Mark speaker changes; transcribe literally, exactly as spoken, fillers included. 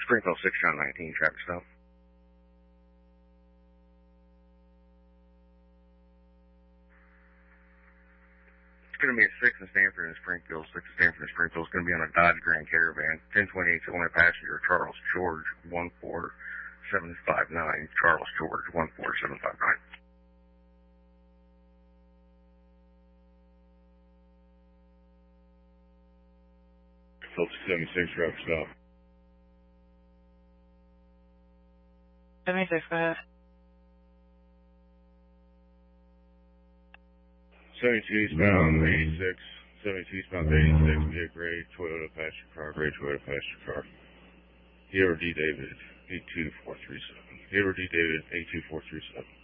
Speaker 1: Springfield six John nineteen, traffic stop. It's going to be a six in Stanford and Springfield, six in Stanford and Springfield. It's going to be on a Dodge Grand Caravan, ten twenty-eight, only passenger, Charles George, one four seven five nine, Charles George, one four seven five nine. Delta seventy-six, traffic stop.
Speaker 2: seventy-six, go ahead.
Speaker 1: seventy-two eastbound, eighty-six. seventy-two eastbound, eighty-six. Be a gray Toyota passenger car, gray Toyota passenger car. Here, D. David, eight two four three seven. Here, D. David, eight two four three seven.